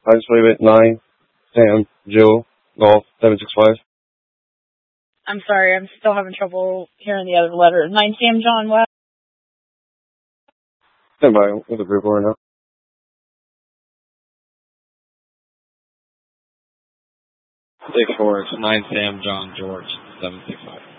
I just leave it 9, Sam, Jill, Golf, 765. I'm sorry, I'm still having trouble hearing the other letter. 9 Sam John, what? Stand by with the group right now. 6-4, it's 9 Sam John George, 765.